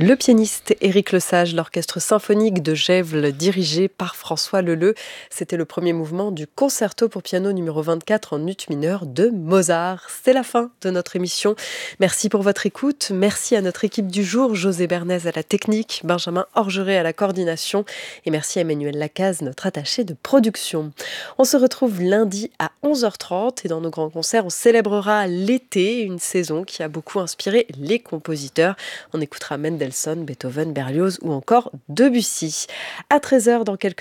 Le pianiste Éric Lesage, l'orchestre symphonique de Gèvres dirigé par François Leleux. C'était le premier mouvement du concerto pour piano numéro 24 en ut mineur de Mozart. C'est la fin de notre émission. Merci pour votre écoute. Merci à notre équipe du jour, José Bernays à la technique, Benjamin Orgeret à la coordination et merci à Emmanuel Lacaze, notre attaché de production. On se retrouve lundi à 11h30 et dans nos grands concerts, on célébrera l'été, une saison qui a beaucoup inspiré les compositeurs. On écoutera Mendelssohn, Beethoven, Berlioz ou encore Debussy. À 13h dans quelques